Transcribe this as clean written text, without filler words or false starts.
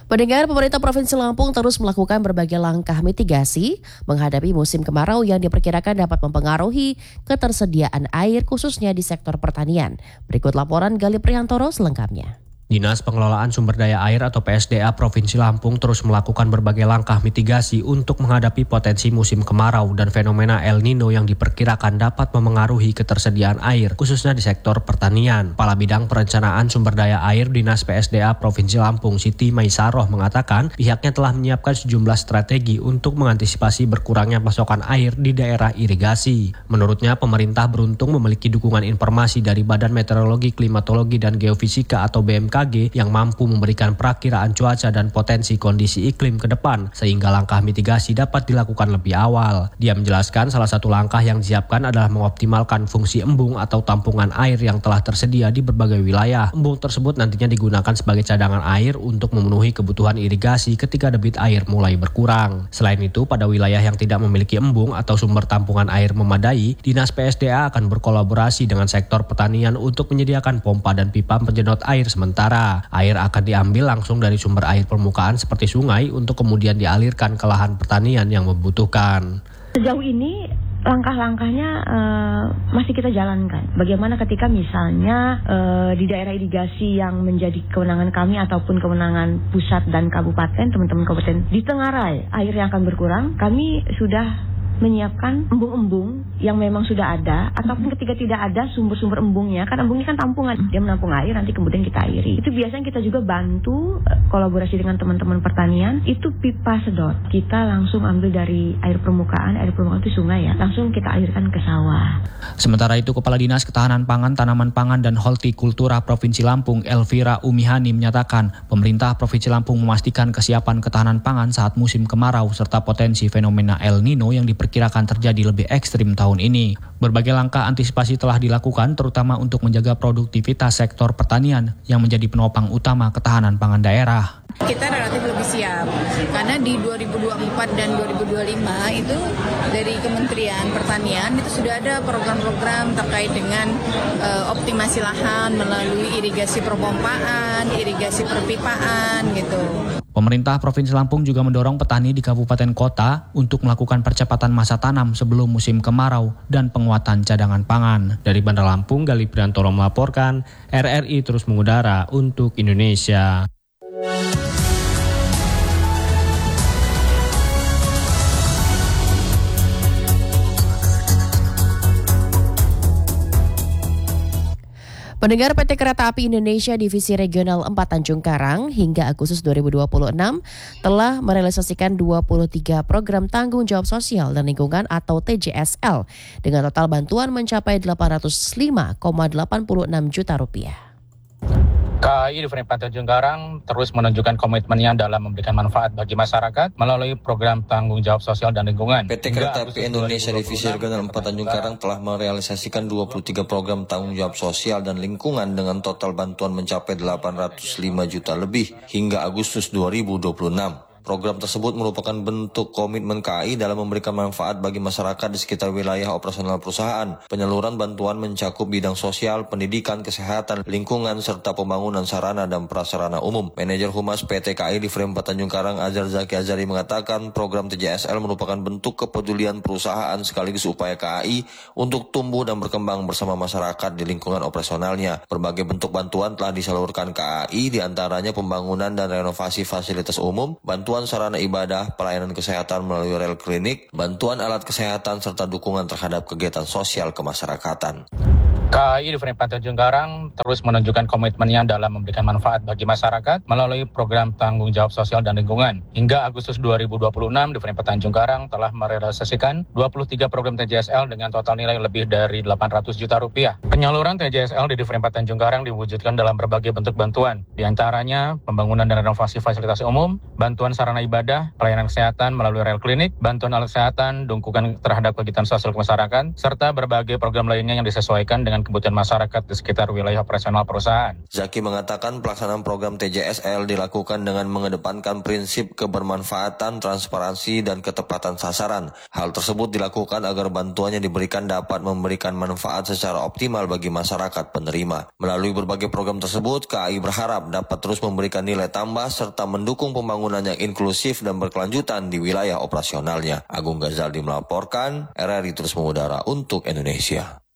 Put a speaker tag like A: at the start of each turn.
A: Pendengar, pemerintah Provinsi Lampung terus melakukan berbagai langkah mitigasi menghadapi musim kemarau yang diperkirakan dapat mempengaruhi ketersediaan air khususnya di sektor pertanian. Berikut laporan Gali Priantoro selengkapnya.
B: Dinas Pengelolaan Sumber Daya Air atau PSDA Provinsi Lampung terus melakukan berbagai langkah mitigasi untuk menghadapi potensi musim kemarau dan fenomena El Nino yang diperkirakan dapat memengaruhi ketersediaan air, khususnya di sektor pertanian. Kepala Bidang Perencanaan Sumber Daya Air Dinas PSDA Provinsi Lampung, Siti Maisaroh, mengatakan pihaknya telah menyiapkan sejumlah strategi untuk mengantisipasi berkurangnya pasokan air di daerah irigasi. Menurutnya, pemerintah beruntung memiliki dukungan informasi dari Badan Meteorologi, Klimatologi, dan Geofisika atau BMKG yang mampu memberikan perakiraan cuaca dan potensi kondisi iklim ke depan sehingga langkah mitigasi dapat dilakukan lebih awal. Dia menjelaskan salah satu langkah yang disiapkan adalah mengoptimalkan fungsi embung atau tampungan air yang telah tersedia di berbagai wilayah. Embung tersebut nantinya digunakan sebagai cadangan air untuk memenuhi kebutuhan irigasi ketika debit air mulai berkurang. Selain itu, pada wilayah yang tidak memiliki embung atau sumber tampungan air memadai, Dinas PSDA akan berkolaborasi dengan sektor pertanian untuk menyediakan pompa dan pipa penjedot air sementara. Air akan diambil langsung dari sumber air permukaan seperti sungai untuk kemudian dialirkan ke lahan pertanian yang membutuhkan.
C: Sejauh ini langkah-langkahnya masih kita jalankan. Bagaimana ketika misalnya di daerah irigasi yang menjadi kewenangan kami ataupun kewenangan pusat dan kabupaten, teman-teman kabupaten di Tenggarai, air yang akan berkurang, kami sudah menyiapkan embung-embung yang memang sudah ada, ataupun ketika tidak ada sumber-sumber embungnya, kan embungnya kan tampungan, dia menampung air, nanti kemudian kita airi. Itu biasanya kita juga bantu kolaborasi dengan teman-teman pertanian, itu pipa sedot. Kita langsung ambil dari air permukaan itu sungai ya, langsung kita airkan ke sawah.
B: Sementara itu, Kepala Dinas Ketahanan Pangan, Tanaman Pangan, dan Hortikultura Provinsi Lampung, Elvira Umihani, menyatakan pemerintah Provinsi Lampung memastikan kesiapan ketahanan pangan saat musim kemarau serta potensi fenomena El Nino yang diperkirakan terjadi lebih ekstrim tahun ini. Berbagai langkah antisipasi telah dilakukan terutama untuk menjaga produktivitas sektor pertanian yang menjadi penopang utama ketahanan pangan daerah.
D: Kita relatif lebih siap karena di 2024 dan 2025 itu dari Kementerian Pertanian itu sudah ada program-program terkait dengan optimasi lahan melalui irigasi perpompaan, irigasi perpipaan gitu.
B: Pemerintah Provinsi Lampung juga mendorong petani di kabupaten kota untuk melakukan percepatan masa tanam sebelum musim kemarau dan penguatan cadangan pangan. Dari Bandar Lampung, Gali Priantoro melaporkan, RRI terus mengudara untuk Indonesia.
A: Pendengar, PT Kereta Api Indonesia Divisi Regional 4 Tanjung Karang hingga Agustus 2026 telah merealisasikan 23 program tanggung jawab sosial dan lingkungan atau TJSL dengan total bantuan mencapai 805,86 juta rupiah.
E: KAI di Frame Tanjung Karang terus menunjukkan komitmennya dalam memberikan manfaat bagi masyarakat melalui program tanggung jawab sosial dan lingkungan.
F: PT Kereta Api Indonesia Divisi Regional 4 Tanjung Karang telah merealisasikan 23 program tanggung jawab sosial dan lingkungan dengan total bantuan mencapai 805 juta lebih hingga Agustus 2026. Program tersebut merupakan bentuk komitmen KAI dalam memberikan manfaat bagi masyarakat di sekitar wilayah operasional perusahaan. Penyaluran bantuan mencakup bidang sosial, pendidikan, kesehatan, lingkungan, serta pembangunan sarana dan prasarana umum. Manajer Humas PT KAI di Frame 4 Tanjung Karang, Azhar Zaki Azhari, mengatakan program TJSL merupakan bentuk kepedulian perusahaan sekaligus upaya KAI untuk tumbuh dan berkembang bersama masyarakat di lingkungan operasionalnya. Berbagai bentuk bantuan telah disalurkan KAI, diantaranya pembangunan dan renovasi fasilitas umum, bantuan sarana ibadah, pelayanan kesehatan melalui rel klinik, bantuan alat kesehatan, serta dukungan terhadap kegiatan sosial kemasyarakatan.
E: KAI di Frame Tanjung Karang terus menunjukkan komitmennya dalam memberikan manfaat bagi masyarakat melalui program tanggung jawab sosial dan lingkungan. Hingga Agustus 2026, di Frame Tanjung Karang telah merealisasikan 23 program TJSL dengan total nilai lebih dari 800 juta rupiah. Penyaluran TJSL di Frame Tanjung Karang diwujudkan dalam berbagai bentuk bantuan, di antaranya pembangunan dan renovasi fasilitas umum, bantuan sarana ibadah, pelayanan kesehatan melalui rel klinik, bantuan alat kesehatan, dukungan terhadap kegiatan sosial kemasyarakatan, serta berbagai program lainnya yang disesuaikan dengan dengan kebutuhan masyarakat di sekitar wilayah operasional perusahaan.
F: Zaki mengatakan pelaksanaan program TJSL dilakukan dengan mengedepankan prinsip kebermanfaatan, transparansi, dan ketepatan sasaran. Hal tersebut dilakukan agar bantuannya diberikan dapat memberikan manfaat secara optimal bagi masyarakat penerima. Melalui berbagai program tersebut, KAI berharap dapat terus memberikan nilai tambah serta mendukung pembangunan yang inklusif dan berkelanjutan di wilayah operasionalnya. Agung Ghazaldi melaporkan, RRI terus mengudara untuk Indonesia.